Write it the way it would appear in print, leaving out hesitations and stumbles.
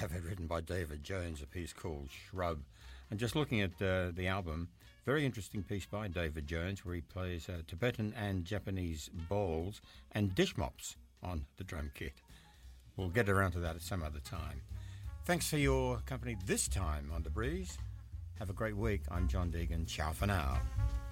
have it written by David Jones, a piece called Shrub. And just looking at the album, very interesting piece by David Jones where he plays Tibetan and Japanese bowls and dish mops on the drum kit. We'll get around to that at some other time. Thanks for your company this time on The Breeze. Have a great week. I'm John Deegan. Ciao for now.